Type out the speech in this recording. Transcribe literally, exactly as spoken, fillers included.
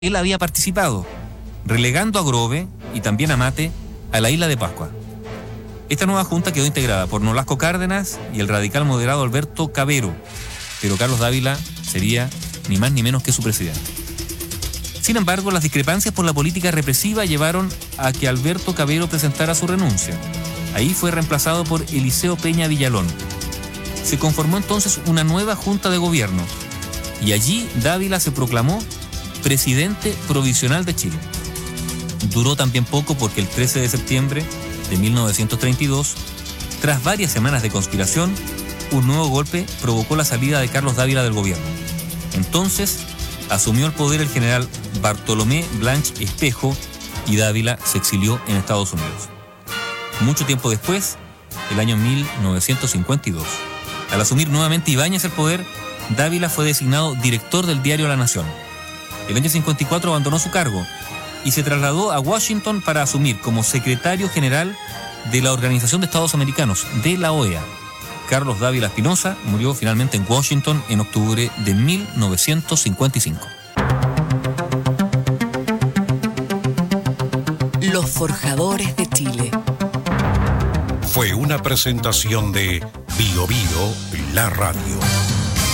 él había participado, relegando a Grove y también a Mate a la isla de Pascua. Esta nueva junta quedó integrada por Nolasco Cárdenas y el radical moderado Alberto Cavero, pero Carlos Dávila sería ni más ni menos que su presidente. Sin embargo, las discrepancias por la política represiva llevaron a que Alberto Cavero presentara su renuncia. Ahí fue reemplazado por Eliseo Peña Villalón. Se conformó entonces una nueva junta de gobierno y allí Dávila se proclamó presidente provisional de Chile. Duró también poco porque el trece de septiembre de mil novecientos treinta y dos, tras varias semanas de conspiración, un nuevo golpe provocó la salida de Carlos Dávila del gobierno. Entonces, asumió el poder el general Bartolomé Blanch Espejo y Dávila se exilió en Estados Unidos. Mucho tiempo después, el año mil novecientos cincuenta y dos, al asumir nuevamente Ibáñez el poder, Dávila fue designado director del diario La Nación. El año cincuenta y cuatro abandonó su cargo y se trasladó a Washington para asumir como secretario general de la Organización de Estados Americanos, de la O E A. Carlos Dávila Espinosa murió finalmente en Washington en octubre de mil novecientos cincuenta y cinco. Los Forjadores de Chile. Fue una presentación de Bio Bio, la radio.